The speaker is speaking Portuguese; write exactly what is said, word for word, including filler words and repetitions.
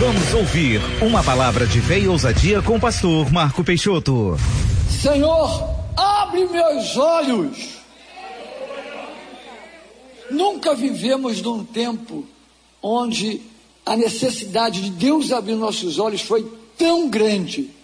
Vamos ouvir uma palavra de fé e ousadia com o pastor Marco Peixoto. Senhor, abre meus olhos. Nunca vivemos num tempo onde a necessidade de Deus abrir nossos olhos foi tão grande.